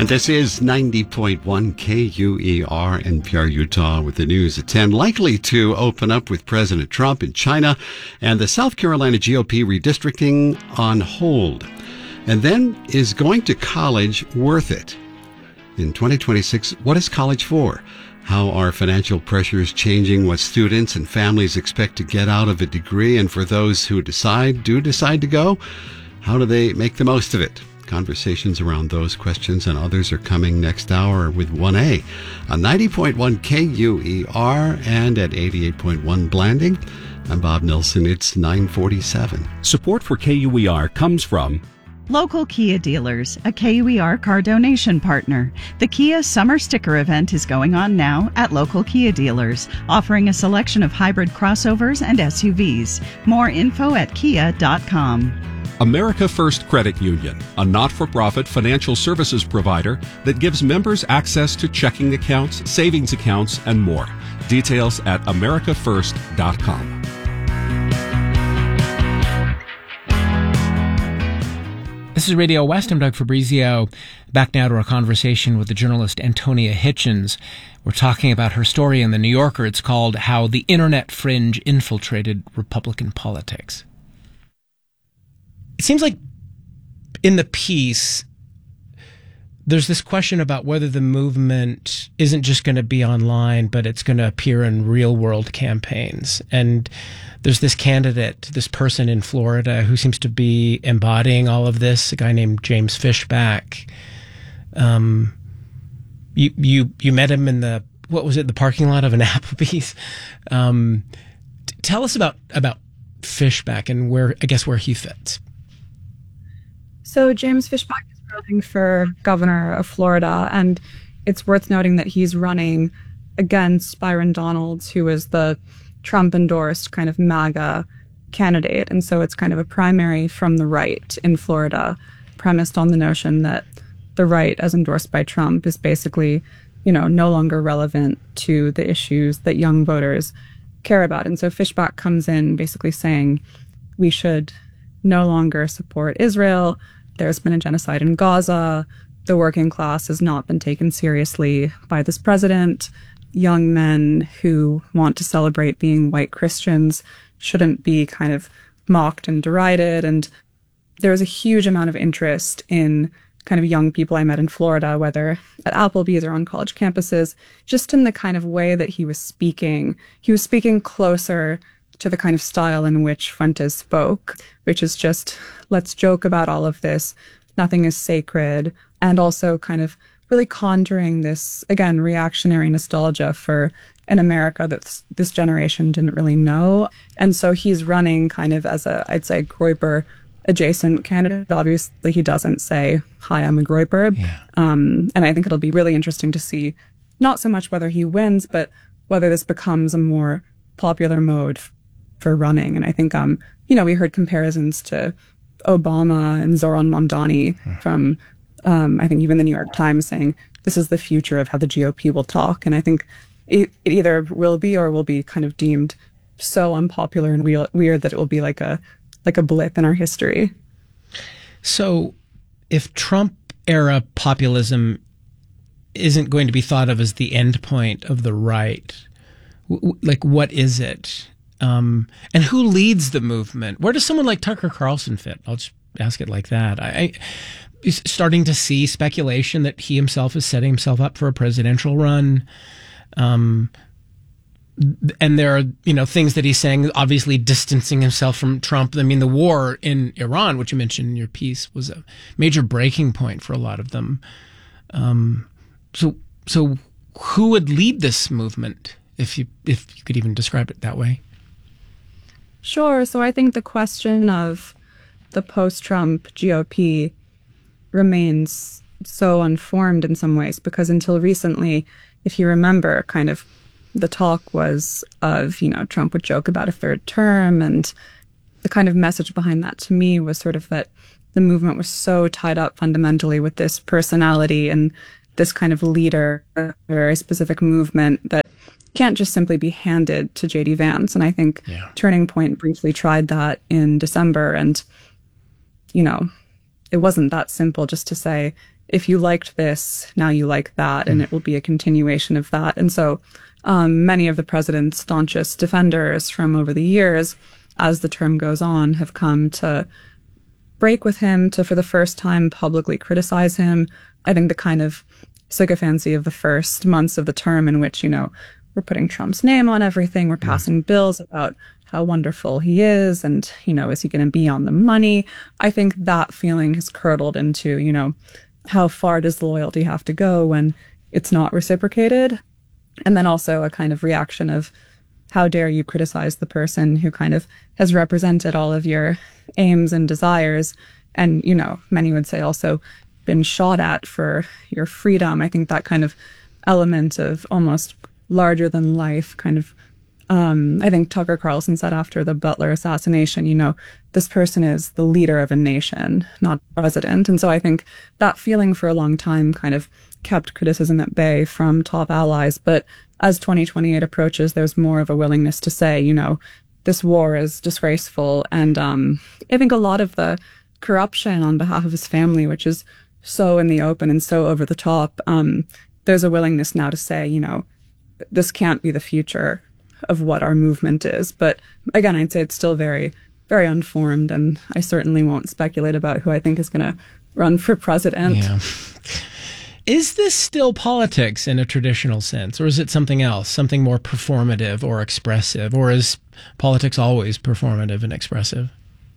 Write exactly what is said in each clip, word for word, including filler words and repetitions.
And this is ninety point one K U E R, N P R Utah, with the news at ten. Likely to open up with President Trump in China, and the South Carolina G O P redistricting on hold. And then, is going to college worth it? In twenty twenty-six, what is college for? How are financial pressures changing what students and families expect to get out of a degree? And for those who decide, do decide to go, how do they make the most of it? Conversations around those questions and others are coming next hour with one A on ninety point one K U E R and at eighty-eight point one Blanding. I'm Bob Nelson. It's nine forty-seven. Support for K U E R comes from Local Kia dealers, a K U E R car donation partner. The Kia Summer Sticker Event is going on now at local Kia dealers, offering a selection of hybrid crossovers and S U Vs. More info at kia dot com. America First Credit Union, a not-for-profit financial services provider that gives members access to checking accounts, savings accounts, and more. Details at america first dot com. This is Radio West. I'm Doug Fabrizio. Back now to our conversation with the journalist Antonia Hitchens. We're talking about her story in The New Yorker. It's called How the Internet Fringe Infiltrated Republican Politics. It seems like in the piece, there's this question about whether the movement isn't just going to be online, but it's going to appear in real-world campaigns. And there's this candidate, this person in Florida who seems to be embodying all of this, a guy named James Fishback. Um, you you you met him in the, what was it, the parking lot of an Applebee's. Um, t- tell us about about Fishback and where, I guess, where he fits. So James Fishback is running for governor of Florida, and it's worth noting that he's running against Byron Donalds, who is the Trump-endorsed kind of MAGA candidate. And so it's kind of a primary from the right in Florida, premised on the notion that the right, as endorsed by Trump, is basically, you know, no longer relevant to the issues that young voters care about. And so Fishback comes in basically saying we should no longer support Israel. There's been a genocide in Gaza. The working class has not been taken seriously by this president. Young men who want to celebrate being white Christians shouldn't be kind of mocked and derided. And there's a huge amount of interest in kind of young people I met in Florida, whether at Applebee's or on college campuses, just in the kind of way that he was speaking. He was speaking closer to the kind of style in which Fuentes spoke, which is just, let's joke about all of this. Nothing is sacred. And also kind of really conjuring this, again, reactionary nostalgia for an America that this generation didn't really know. And so he's running kind of as a, I'd say, Groyper adjacent candidate. Obviously, he doesn't say, hi, I'm a Groyper. Yeah. Um, and I think it'll be really interesting to see not so much whether he wins, but whether this becomes a more popular mode for running. And I think, um, you know, we heard comparisons to Obama and Zoran Mamdani mm. from, um, I think even the New York Times saying this is the future of how the G O P will talk. And I think it, it either will be or will be kind of deemed so unpopular and we- weird that it will be like a like a blip in our history. So if Trump era populism isn't going to be thought of as the end point of the right, w- like what is it? Um, and who leads the movement? Where does someone like Tucker Carlson fit? I'll just ask it like that. I, I is starting to see speculation that he himself is setting himself up for a presidential run. Um, and there are, you know, things that he's saying, obviously distancing himself from Trump. I mean, the war in Iran, which you mentioned in your piece, was a major breaking point for a lot of them. Um, so, so who would lead this movement, if you if you could even describe it that way? Sure. So I think the question of the post-Trump G O P remains so unformed in some ways, because until recently, if you remember, kind of the talk was of, you know, Trump would joke about a third term, and the kind of message behind that to me was sort of that the movement was so tied up fundamentally with this personality and this kind of leader, a very specific movement that can't just simply be handed to J D Vance. And I think yeah. Turning Point briefly tried that in December. And, you know, it wasn't that simple just to say, if you liked this, now you like that, and it will be a continuation of that. And so um, many of the president's staunchest defenders from over the years, as the term goes on, have come to break with him, to for the first time publicly criticize him. I think the kind of sycophancy of the first months of the term in which, you know, we're putting Trump's name on everything, we're passing bills about how wonderful he is, and, you know, is he going to be on the money? I think that feeling has curdled into, you know, how far does the loyalty have to go when it's not reciprocated? And then also a kind of reaction of, how dare you criticize the person who kind of has represented all of your aims and desires, and, you know, many would say also been shot at for your freedom. I think that kind of element of almost larger than life kind of, um, I think Tucker Carlson said after the Butler assassination, you know, this person is the leader of a nation, not president. And so I think that feeling for a long time kind of kept criticism at bay from top allies. But as twenty twenty-eight approaches, there's more of a willingness to say, you know, this war is disgraceful. And um, I think a lot of the corruption on behalf of his family, which is so in the open and so over the top, um, there's a willingness now to say, you know, this can't be the future of what our movement is. But again, I'd say it's still very, very unformed, and I certainly won't speculate about who I think is going to run for president. Yeah. Is this still politics in a traditional sense, or is it something else, something more performative or expressive, or is politics always performative and expressive?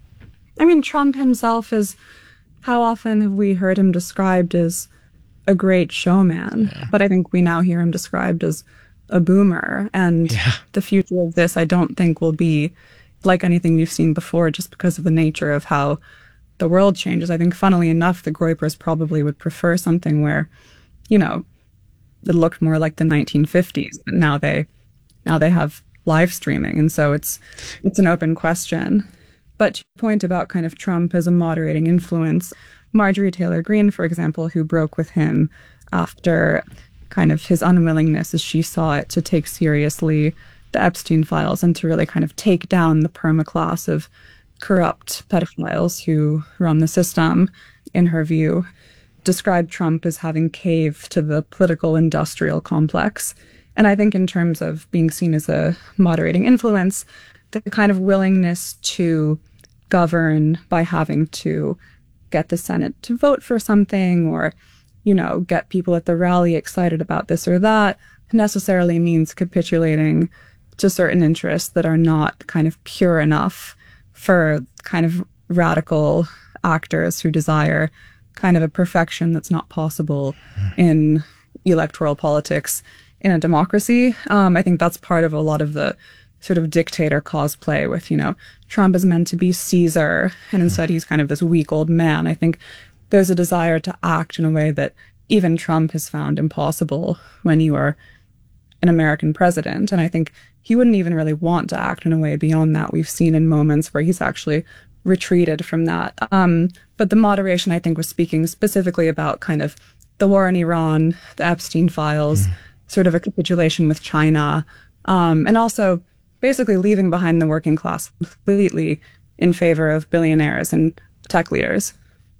I mean, Trump himself is, how often have we heard him described as a great showman? Yeah. But I think we now hear him described as a boomer. And yeah. the future of this, I don't think, will be like anything we've seen before, just because of the nature of how the world changes. I think, funnily enough, the Groypers probably would prefer something where, you know, it looked more like the nineteen fifties, but now they, now they have live streaming. And so it's, it's an open question. But to your point about kind of Trump as a moderating influence, Marjorie Taylor Greene, for example, who broke with him after kind of his unwillingness, as she saw it, to take seriously the Epstein files and to really kind of take down the permaclass of corrupt pedophiles who run the system, in her view, described Trump as having caved to the political industrial complex. And I think in terms of being seen as a moderating influence, the kind of willingness to govern by having to get the Senate to vote for something, or, you know, get people at the rally excited about this or that, necessarily means capitulating to certain interests that are not kind of pure enough for kind of radical actors who desire kind of a perfection that's not possible in electoral politics in a democracy. Um, I think that's part of a lot of the sort of dictator cosplay with, you know, Trump is meant to be Caesar, and instead he's kind of this weak old man. I think there's a desire to act in a way that even Trump has found impossible when you are an American president. And I think he wouldn't even really want to act in a way beyond that. We've seen in moments where he's actually retreated from that. Um, but the moderation, I think, was speaking specifically about kind of the war in Iran, the Epstein files, mm. sort of a capitulation with China, um, and also basically leaving behind the working class completely in favor of billionaires and tech leaders.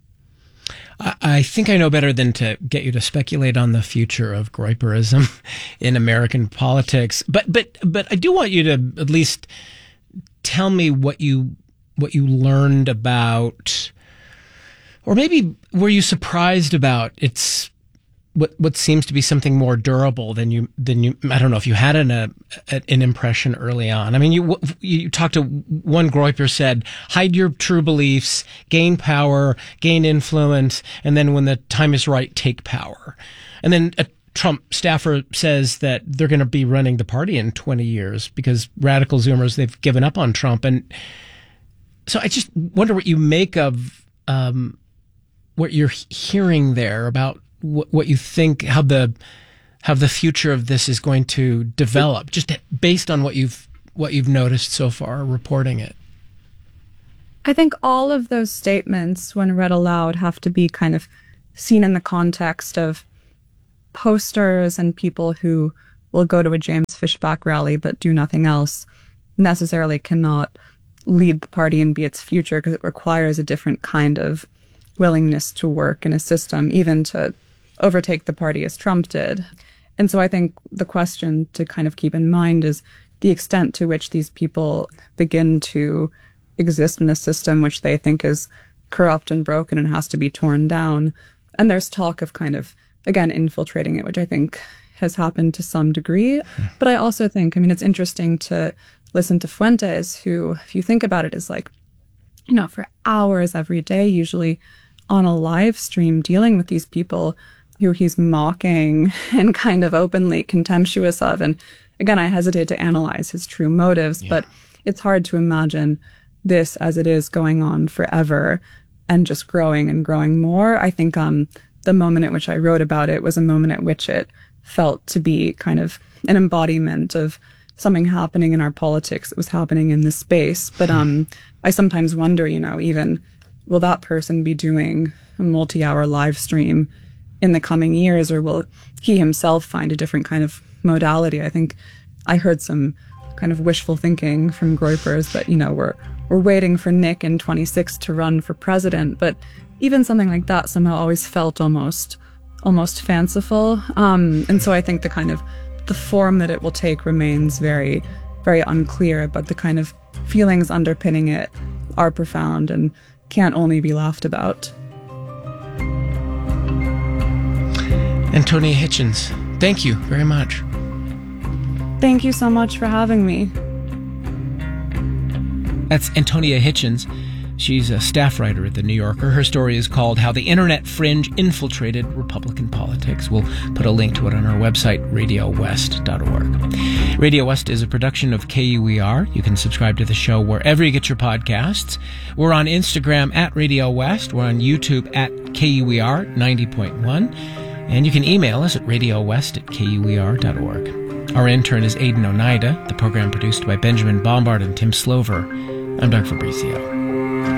I think I know better than to get you to speculate on the future of Groyperism in American politics. But but but I do want you to at least tell me what you what you learned about, or maybe were you surprised about its what what seems to be something more durable than you than you. I don't know if you had an a, an impression early on. I mean, you you talked to one Groyper said, hide your true beliefs, gain power, gain influence, and then when the time is right, take power. And then a Trump staffer says that they're going to be running the party in twenty years because radical Zoomers, they've given up on Trump. And so I just wonder what you make of um, what you're hearing there about what, what you think, how the how the future of this is going to develop, just based on what you've what you've noticed so far, reporting it. I think all of those statements, when read aloud, have to be kind of seen in the context of posters and people who will go to a James Fishback rally but do nothing else necessarily cannot lead the party and be its future, because it requires a different kind of willingness to work in a system, even to overtake the party as Trump did. And so I think the question to kind of keep in mind is the extent to which these people begin to exist in a system which they think is corrupt and broken and has to be torn down. And there's talk of kind of, again, infiltrating it, which I think has happened to some degree. But I also think, I mean, it's interesting to listen to Fuentes, who, if you think about it, is like, you know, for hours every day, usually on a live stream, dealing with these people who he's mocking and kind of openly contemptuous of. And again, I hesitate to analyze his true motives, yeah. but it's hard to imagine this as it is going on forever and just growing and growing more. I think um, the moment at which I wrote about it was a moment at which it felt to be kind of an embodiment of something happening in our politics that was happening in this space. But um, I sometimes wonder, you know, even will that person be doing a multi-hour live stream in the coming years, or will he himself find a different kind of modality? I think I heard some kind of wishful thinking from Groypers that, you know, we're we're waiting for Nick in twenty-six to run for president. But even something like that somehow always felt almost almost fanciful. Um, and so I think the kind of the form that it will take remains very, very unclear, but the kind of feelings underpinning it are profound and can't only be laughed about. Antonia Hitchens, thank you very much. Thank you so much for having me. That's Antonia Hitchens. She's a staff writer at The New Yorker. Her story is called How the Internet Fringe Infiltrated Republican Politics. We'll put a link to it on our website, radio west dot org. Radio West is a production of K U E R. You can subscribe to the show wherever you get your podcasts. We're on Instagram at Radio West. We're on YouTube at K U E R ninety point one. And you can email us at radio west at K U E R dot org. Our intern is Aidan Oneida. The program produced by Benjamin Bombard and Tim Slover. I'm Doug Fabrizio.